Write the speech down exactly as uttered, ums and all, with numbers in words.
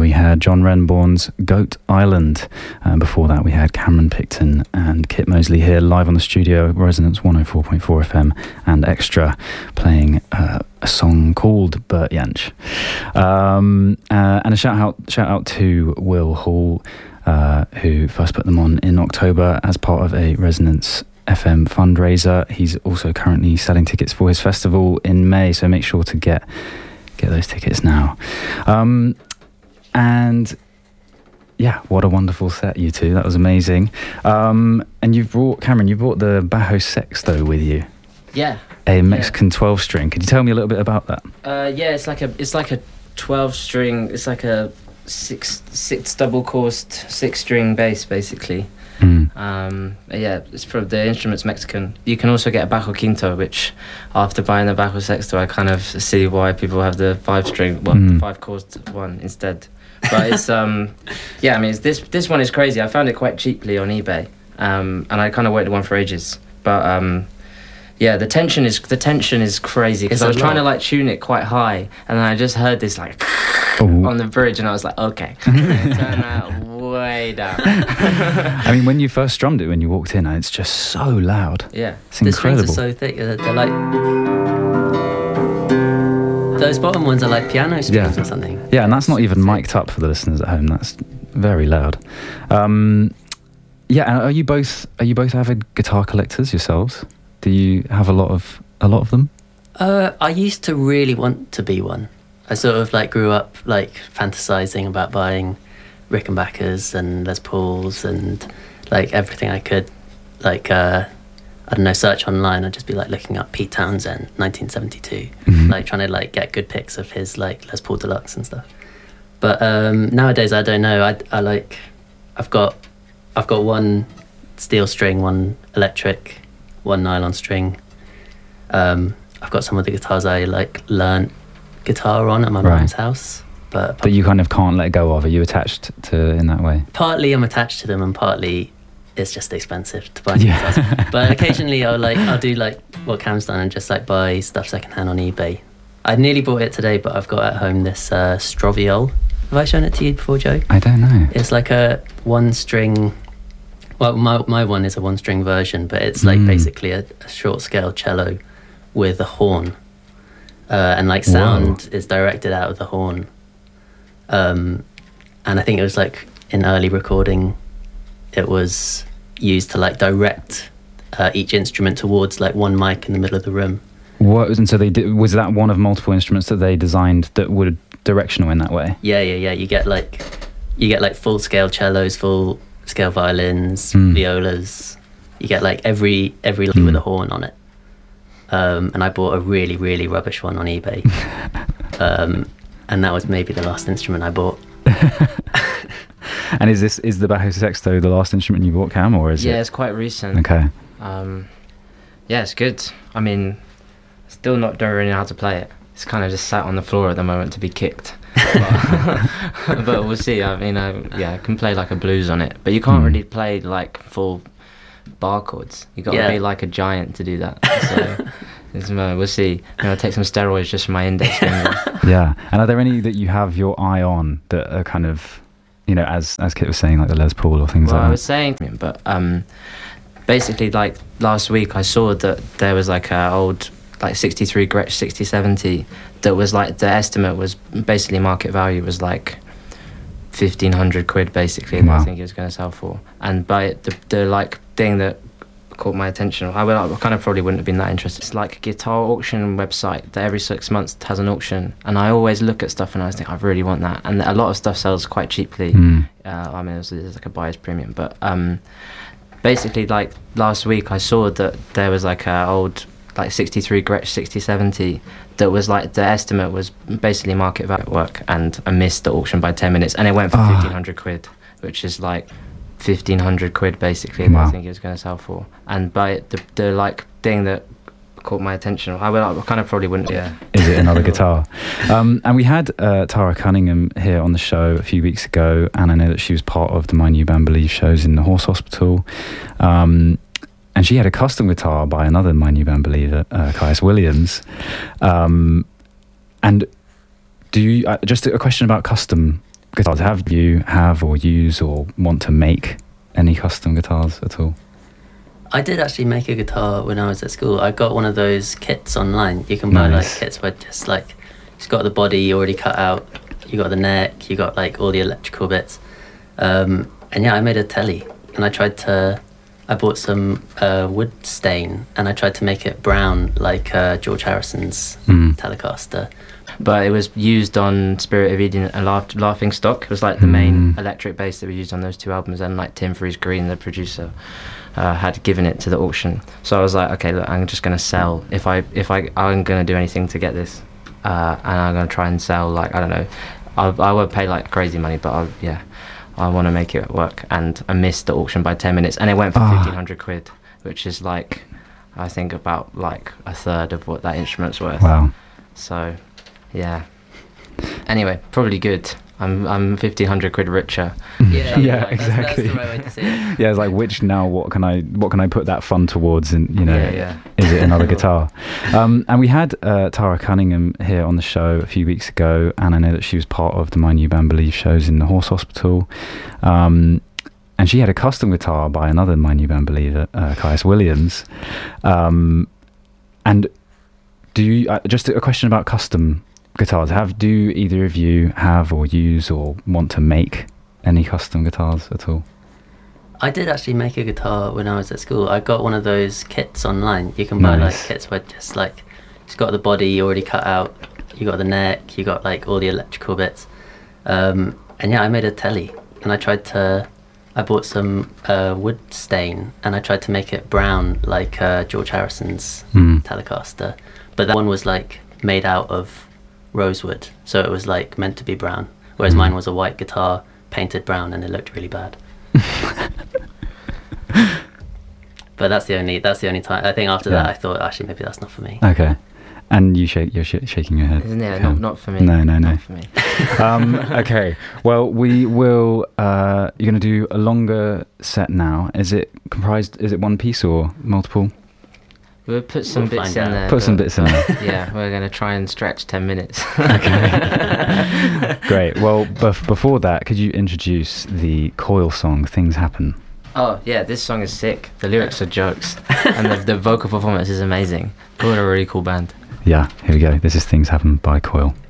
we had John Renbourn's Goat Island. And before that, we had Cameron Picton and Kit Mosley here live on the studio, Resonance one oh four point four F M and Extra, playing uh, a song called Bert Jansch. Um, uh, and a shout out, shout out to Will Hall, uh, who first put them on in October as part of a Resonance F M fundraiser. He's also currently selling tickets for his festival in May, so make sure to get get those tickets now. Um, and yeah, what a wonderful set, you two. That was amazing. Um, and you've brought, Cameron, you brought the Bajo Sexto with you. Yeah. A Mexican yeah. twelve string. Could you tell me a little bit about that? Uh, yeah, it's like a it's like a twelve string. It's like a six six double coursed six string bass, basically. Mm. Um, yeah, it's from the instrument's Mexican. You can also get a Bajo Quinto, which after buying the Bajo Sexto, I kind of see why people have the five string, well, mm. the five chord one instead. But it's um, yeah, I mean, it's this this one is crazy. I found it quite cheaply on eBay, um, and I kind of waited one for ages. But um, yeah, the tension is the tension is crazy because I was trying to like tune it quite high, and then I just heard this like Ooh. on the bridge, and I was like, okay, turn that way down. I mean, when you first strummed it, when you walked in, it's just so loud. Yeah, it's incredible. The strings are so thick. They're, they're like those bottom ones are like piano strings yeah. or something. Yeah, and that's not even mic'd up for the listeners at home. That's very loud. Um, yeah, and are you both are you both avid guitar collectors yourselves? Do you have a lot of a lot of them? Uh, I used to really want to be one. I sort of like grew up like fantasizing about buying Rickenbackers and Les Pauls and like everything I could, like uh, I don't know, search online. I'd just be like looking up Pete Townsend, nineteen seventy-two, mm-hmm. like trying to like get good pics of his like Les Paul Deluxe and stuff. But um, nowadays I don't know. I, I like I've got I've got one steel string, one electric, one nylon string. Um, I've got some of the guitars I like learnt guitar on at my right. mum's house. But that you kind of can't let go of. Are you attached to in that way? Partly I'm attached to them, and partly it's just expensive to buy new yeah. guitars. But occasionally I'll like I'll do like what Cam's done and just like buy stuff secondhand on eBay. I nearly bought it today, but I've got at home this uh, Stroviol. Have I shown it to you before, Joe? I don't know. It's like a one string. Well, my my one is a one string version, but it's like mm. basically a, a short scale cello with a horn, uh, and like sound Whoa. is directed out of the horn. Um, and I think it was like in early recording, it was used to like direct uh, each instrument towards like one mic in the middle of the room. What? And so they did, was that one of multiple instruments that they designed that were directional in that way? Yeah, yeah, yeah. You get like you get like full scale cellos, full scale violins, mm. violas. You get like every every mm. with a horn on it. Um, and I bought a really really rubbish one on eBay. um, And that was maybe the last instrument I bought. And is this is the Bajo Sexto the last instrument you bought, Cam, or is yeah, it? Yeah, it's quite recent. Okay. Um, yeah, it's good. I mean, still not don't really know how to play it. It's kind of just sat on the floor at the moment to be kicked. But, but we'll see. I mean, I, yeah, I can play like a blues on it, but you can't mm. really play like full bar chords. You got to yeah. be like a giant to do that. So. We'll see. I'm going to take some steroids just for my index finger. Yeah. And are there any that you have your eye on that are kind of, you know, as as Kit was saying, like the Les Paul or things well, like that? I was saying, but um, basically, like last week, I saw that there was like a old, like sixty-three Gretsch sixty seventy that was like, the estimate was basically market value was like fifteen hundred quid basically, wow. that I think it was going to sell for. And by the, the like thing that caught my attention, I, would, I kind of probably wouldn't have been that interested. It's like a guitar auction website that every six months has an auction, and I always look at stuff and I think I really want that, and a lot of stuff sells quite cheaply. mm. uh, I mean, it's, it's like a buyer's premium, but um, basically like last week I saw that there was like a old like sixty-three Gretsch sixty seventy that was like, the estimate was basically market value at work, and I missed the auction by ten minutes and it went for oh. fifteen hundred quid, which is like fifteen hundred quid basically, wow. that I think it was going to sell for. And by the, the like thing that caught my attention, I, would, I kind of probably wouldn't. Yeah. Is it another guitar? Um, and we had uh, Tara Cunningham here on the show a few weeks ago, and I know that she was part of the My New Band Believe shows in the Horse Hospital. Um, and she had a custom guitar by another My New Band Believer, uh, Caius Williams. Um, and do you, uh, just a question about custom guitars. Have you have or use or want to make any custom guitars at all? I did actually make a guitar when I was at school. I got one of those kits online. You can buy Nice. like kits where just like it's got the body already cut out. You got the neck. You got like all the electrical bits. Um, and yeah, I made a telly, and I tried to. I bought some uh, wood stain, and I tried to make it brown like uh, George Harrison's Mm. Telecaster. But it was used on Spirit of Eden and Laugh- Laughing Stock. It was like the main Mm. electric bass that we used on those two albums, and like Tim Freeze Green, the producer, uh, had given it to the auction. So I was like, okay, look, I'm just gonna sell. If I if I I'm gonna do anything to get this, uh, and I'm gonna try and sell like I don't know, I I won't pay like crazy money, but I yeah, I want to make it work. And I missed the auction by ten minutes, and it went for Ah. fifteen hundred quid, which is like I think about like a third of what that instrument's worth. Wow. So, yeah. Anyway, probably good. I'm I'm fifteen hundred quid richer. Yeah, Yeah, right, that's, exactly. That's the right way to see it. Yeah, it's like which now? What can I? What can I put that fund towards? And you know, Yeah, yeah. is it another guitar? Um, and we had uh, Tara Cunningham here on the show a few weeks ago, and I know that she was part of the My New Band Believe shows in the Horse Hospital. Um, and she had a custom guitar by another My New Band Believer, uh, Caius Williams. Um, and do you uh, just a question about custom guitars? Have do either of you have or use or want to make any custom guitars at all? I did actually make a guitar when I was at school. I got one of those kits online. You can buy Nice. like kits where just like it's got the body already cut out. You got the neck. You got like all the electrical bits. Um, and yeah, I made a telly, and I tried to. I bought some uh, wood stain, and I tried to make it brown like uh, George Harrison's Mm. Telecaster. But that one was like made out of rosewood, so it was like meant to be brown. Whereas Mm. mine was a white guitar painted brown, and it looked really bad. But that's the only that's the only time. I think after Yeah. that, I thought actually maybe that's not for me. Okay. And you shake, you're sh- shaking your head. Isn't it? Cool. Not, not for me. No, no, no. Not for me. um, okay. Well, we will. Uh, you're going to do a longer set now. Is it comprised? Is it one piece or multiple? We'll put some We'll bits find in out. there. Put some but- bits in there. Yeah, we're going to try and stretch ten minutes. Okay. Great. Well, bef- before that, could you introduce the Coil song "Things Happen"? Oh, yeah, this song is sick. The lyrics are jokes. And the, the vocal performance is amazing. Coil are a really cool band. Yeah. Here we go. This is "Things Happen" by Coil.